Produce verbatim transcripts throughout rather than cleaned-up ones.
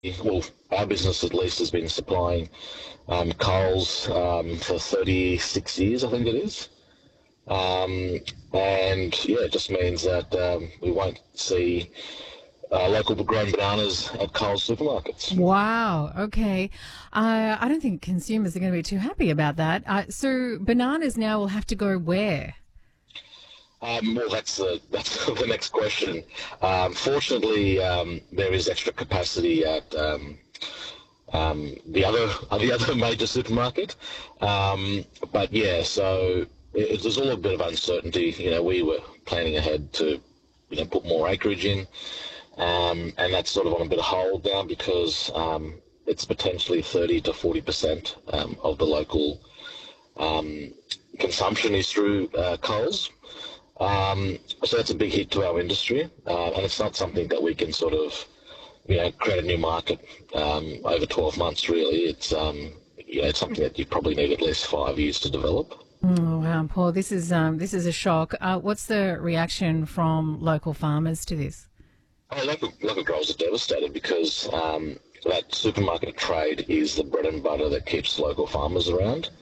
well, our business at least has been supplying um, Coles um, for thirty-six years, I think it is. Um, and yeah, it just means that um, we won't see uh, local grown bananas at Coles supermarkets. Wow. Okay. Uh, I don't think consumers are going to be too happy about that. Uh, so bananas now will have to go where? Um, well, that's the that's the next question. Um, fortunately, um, there is extra capacity at um, um, the other uh, the other major supermarket. Um, but yeah, so it, there's all a bit of uncertainty. You know, we were planning ahead to you know put more acreage in, um, and that's sort of on a bit of hold now because um, it's potentially thirty to forty percent um, of the local um, consumption is through uh, Coles. Um, so that's a big hit to our industry, uh, and it's not something that we can sort of, you know, create a new market um, over twelve months. Really, it's um, you know, it's something that you probably need at least five years to develop. Oh, wow, Paul, this is um, this is a shock. Uh, what's the reaction from local farmers to this? Oh, local local growers are devastated because um, that supermarket trade is the bread and butter that keeps local farmers around.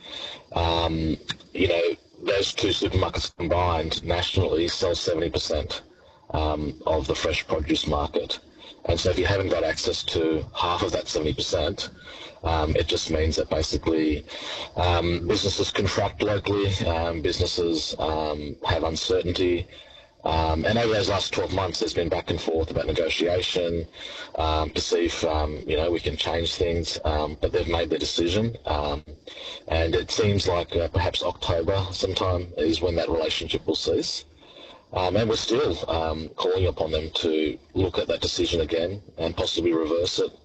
Um, you know. Those two supermarkets combined nationally sell seventy percent um, of the fresh produce market. And so if you haven't got access to half of that seventy percent, um, it just means that basically um, businesses contract locally, um, businesses um, have uncertainty. Um, and over those last twelve months, there's been back and forth about negotiation um, to see if, um, you know, we can change things. Um, but they've made the decision. Um, and it seems like uh, perhaps October sometime is when that relationship will cease. Um, and we're still um, calling upon them to look at that decision again and possibly reverse it.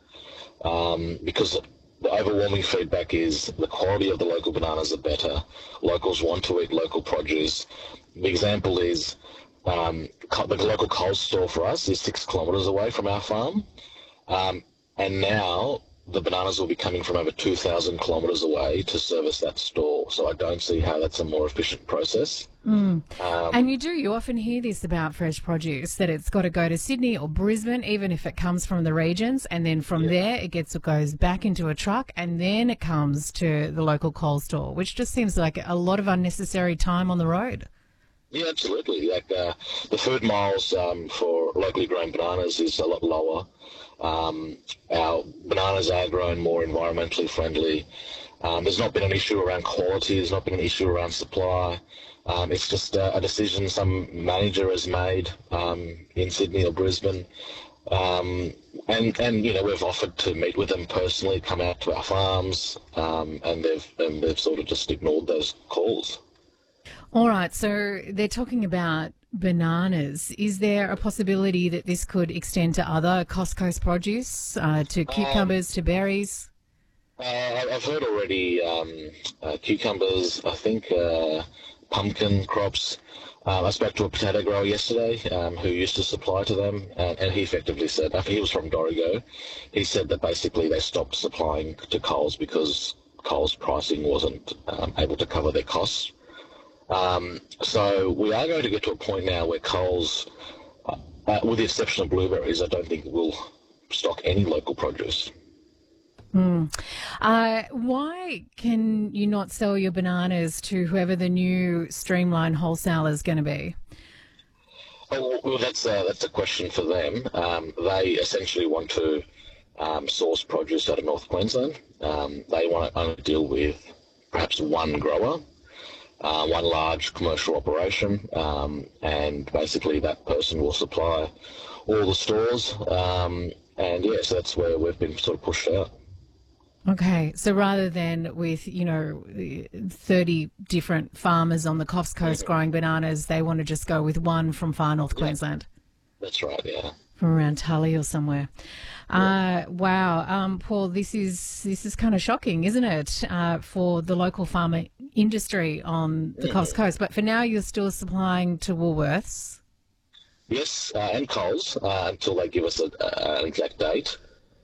Um, because the overwhelming feedback is the quality of the local bananas are better. Locals want to eat local produce. The example is Um, the local Coles store for us is six kilometres away from our farm, um, and now the bananas will be coming from over two thousand kilometres away to service that store. So I don't see how that's a more efficient process. Mm. Um, And you do, you often hear this about fresh produce, that it's got to go to Sydney or Brisbane, even if it comes from the regions, and then from yeah. there it gets it goes back into a truck, and then it comes to the local Coles store, which just seems like a lot of unnecessary time on the road. Yeah, absolutely. Like uh, the food miles um, for locally grown bananas is a lot lower. Um, our bananas are grown more environmentally friendly. Um, there's not been an issue around quality. There's not been an issue around supply. Um, it's just uh, a decision some manager has made um, in Sydney or Brisbane. Um, and, and, you know, we've offered to meet with them personally, come out to our farms, um, and they've and they've sort of just ignored those calls. All right, so they're talking about bananas. Is there a possibility that this could extend to other Costco's produce, uh, to cucumbers, um, to berries? Uh, I've heard already um, uh, cucumbers, I think uh, pumpkin crops. Um, I spoke to a potato grower yesterday um, who used to supply to them, and, and he effectively said, after he was from Dorrigo, he said that basically they stopped supplying to Coles because Coles pricing wasn't um, able to cover their costs. Um, so we are going to get to a point now where Coles, uh, uh, with the exception of blueberries, I don't think will stock any local produce. Mm. Uh, why can you not sell your bananas to whoever the new Streamline wholesaler is going to be? Oh, well, that's a, that's a question for them. Um, they essentially want to um, source produce out of North Queensland. Um, they want to only deal with perhaps one grower. Uh, one large commercial operation, um, and basically that person will supply all the stores. Um, and yes, that's where we've been sort of pushed out. Okay, so rather than with, you know, thirty different farmers on the Coffs Coast growing bananas, they want to just go with one from far North Yeah, Queensland. that's right, yeah. From around Tully or somewhere. Yeah. Uh, wow, um, Paul, this is this is kind of shocking, isn't it, uh, for the local farmer industry on the Coffs Coast? But for now, you're still supplying to Woolworths. Yes, uh, and Coles, uh, until they give us a, a, an exact date.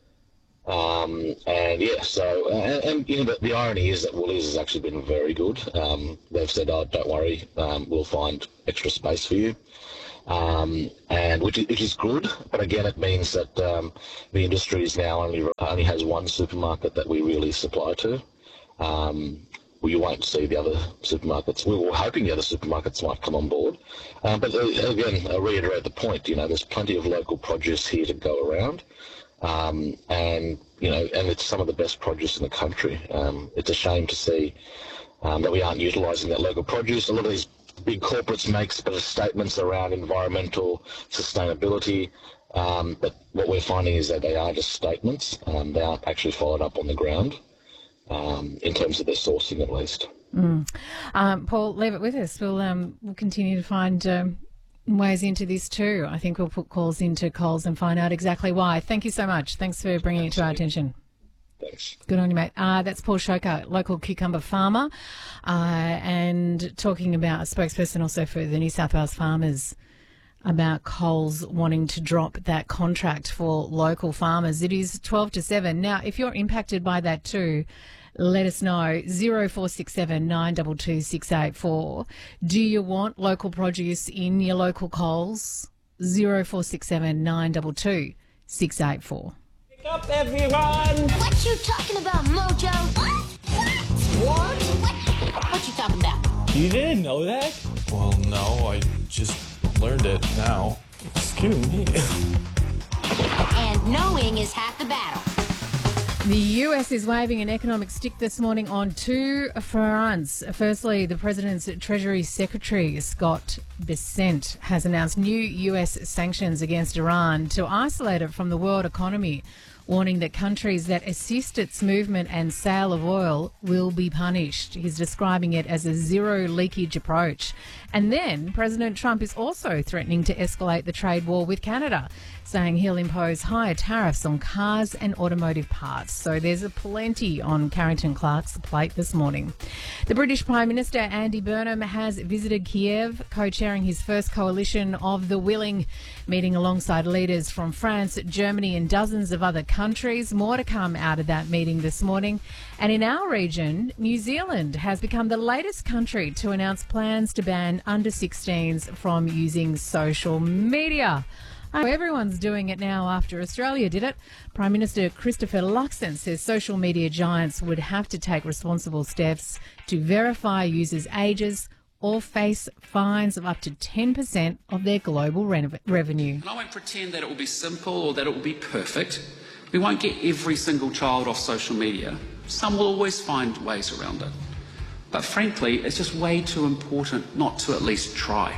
Um, and yeah, so, uh, and, and you know, the, the irony is that Woolies has actually been very good. Um, they've said, oh, don't worry, um, we'll find extra space for you. um, and which is, which is good. But again, it means that um, the industry is now only only has one supermarket that we really supply to. Um, well, you won't see the other supermarkets. We were hoping the other supermarkets might come on board. Um, but uh, again, I reiterate the point, you know, there's plenty of local produce here to go around. Um, and, you know, and it's some of the best produce in the country. Um, it's a shame to see um, that we aren't utilising that local produce. A lot of these big corporates make sort of statements around environmental sustainability. Um, but what we're finding is that they are just statements. Um, they aren't actually followed up on the ground. Um, in terms of their sourcing, at least. Mm. Um, Paul, leave it with us. We'll um, we'll continue to find um, ways into this too. I think we'll put calls into Coles and find out exactly why. Thank you so much. Thanks for bringing it to our attention. Thanks. Good on you, mate. Uh, that's Paul Shoker, local cucumber farmer, uh, and talking about a spokesperson also for the New South Wales farmers about Coles wanting to drop that contract for local farmers. It is twelve to seven. Now, if you're impacted by that too, let us know. zero four six seven nine two two six eight four. Do you want local produce in your local Coles? zero four six seven nine two two six eight four. Wake up, everyone! What you talking about, Mojo? What? What? What? What you talking about? You didn't know that? Well, no, I just learned it now. Excuse me. And knowing is half the battle. The U S is waving an economic stick this morning on two fronts. Firstly, the President's Treasury Secretary, Scott Bessent, has announced new U S sanctions against Iran to isolate it from the world economy, warning that countries that assist its movement and sale of oil will be punished. He's describing it as a zero leakage approach. And then President Trump is also threatening to escalate the trade war with Canada, saying he'll impose higher tariffs on cars and automotive parts. So there's a plenty on Carrington Clark's plate this morning. The British Prime Minister Andy Burnham has visited Kiev, co-chairing his first coalition of the willing, meeting alongside leaders from France, Germany and dozens of other countries. More to come out of that meeting this morning. And in our region, New Zealand has become the latest country to announce plans to ban under sixteens from using social media. Oh, everyone's doing it now after Australia did it. Prime Minister Christopher Luxon says social media giants would have to take responsible steps to verify users' ages or face fines of up to ten percent of their global re- revenue. And I won't pretend that it will be simple or that it will be perfect. We won't get every single child off social media. Some will always find ways around it. But frankly, it's just way too important not to at least try.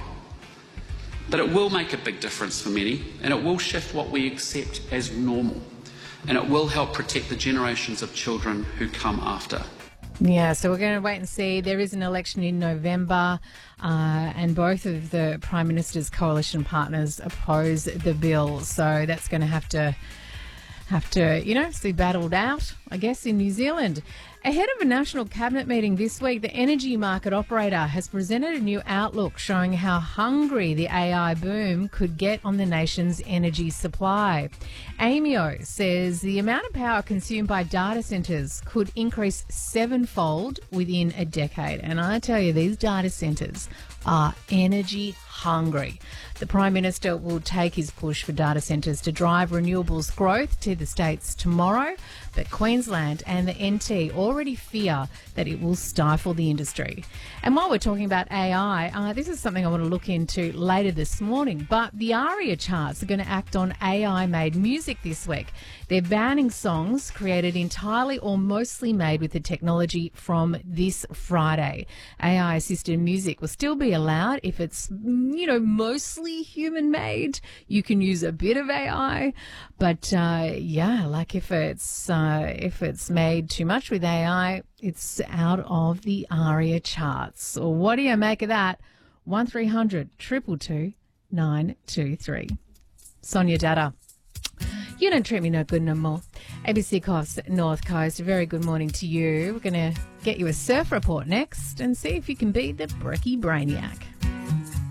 But it will make a big difference for many, and it will shift what we accept as normal, and it will help protect the generations of children who come after. Yeah, so we're going to wait and see. There is an election in November, uh, and both of the Prime Minister's coalition partners oppose the bill. So that's going to have to have to, you know, be battled out, I guess, in New Zealand. Ahead of a national cabinet meeting this week, the energy market operator has presented a new outlook showing how hungry the A I boom could get on the nation's energy supply. AEMO says the amount of power consumed by data centres could increase sevenfold within a decade. And I tell you, these data centres are energy hungry. The Prime Minister will take his push for data centres to drive renewables growth to the states tomorrow, but Queensland and the N T already fear that it will stifle the industry. And while we're talking about A I, uh, this is something I want to look into later this morning, but the ARIA charts are going to act on A I-made music this week. They're banning songs created entirely or mostly made with the technology from this Friday. A I-assisted music will still be allowed if it's, you know, mostly human-made. You can use a bit of A I, but uh, yeah, like if it's uh, if it's made too much with A I, it's out of the ARIA charts. So what do you make of that? one three hundred two two two nine two three. Sonia Dada. You don't treat me no good no more. A B C Coffs North Coast, a very good morning to you. We're going to get you a surf report next and see if you can beat the Brekkie Brainiac.